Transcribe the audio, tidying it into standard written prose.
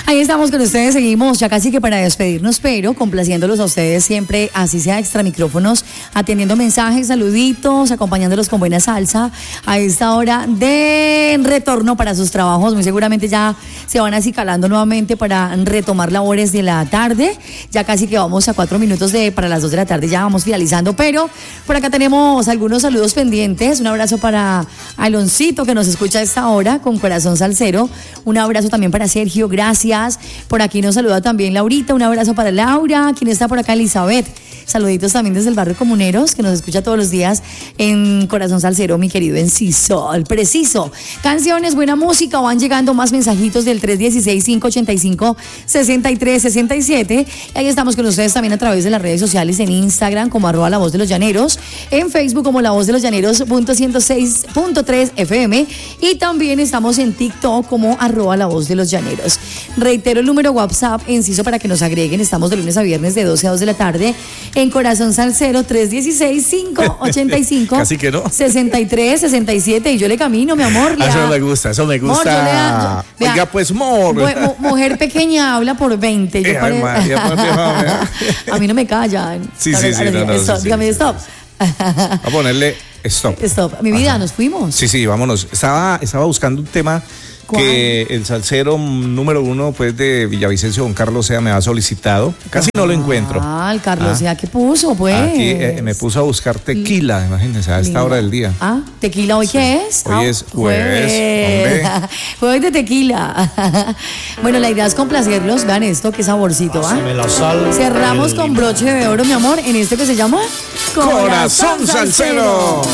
Ahí estamos con ustedes, seguimos ya casi que para despedirnos, pero complaciéndolos a ustedes siempre, así sea extra micrófonos, atendiendo mensajes, saluditos, acompañándolos con buena salsa a esta hora de retorno para sus trabajos. Muy seguramente ya se van acicalando nuevamente para retomar labores de la tarde. Ya casi que vamos a 4 minutos para las 2 de la tarde, ya vamos finalizando, pero por acá tenemos algunos saludos pendientes. Un abrazo para Aloncito, que nos escucha a esta hora con corazón salsero. Un abrazo también para Sergio, gracias. Por aquí nos saluda también Laurita, un abrazo para Laura. ¿Quién está por acá? Elizabeth. Saluditos también desde el barrio Comuneros, que nos escucha todos los días en Corazón Salsero, mi querido Enciso, el preciso. Canciones, buena música, van llegando más mensajitos del 316-585-6367. Y ahí estamos con ustedes también a través de las redes sociales, en Instagram como @La Voz de los Llaneros, en Facebook como La Voz de los Llaneros.106.3 FM, y también estamos en TikTok como @La Voz de los Llaneros. Reitero el número WhatsApp, Enciso, para que nos agreguen. Estamos de lunes a viernes de 12 a 2 de la tarde en Corazón Salsero, 316-585 Casi que no. 6367. Y yo le camino, mi amor. Eso me gusta, eso me gusta. Oiga, pues, mujer pequeña habla por 20. Yo a mí no me callan. Sí. Dígame, stop. A ponerle stop. Stop. Mi vida, nos fuimos. Sí, vámonos. Estaba buscando un tema. ¿Cuál? Que el salsero número 1 pues de Villavicencio, don Carlos Sea, me ha solicitado. Casi no lo encuentro. El Carlos Sea, ¿qué puso, pues? Aquí me puso a buscar tequila, imagínense, a esta hora del día. ¿Tequila hoy qué es? Hoy es jueves, hombre. Jueves de tequila. Bueno, la idea es complacerlos. Vean esto, qué saborcito, Cerramos con broche de oro, mi amor, en esto que se llama Corazón Salsero.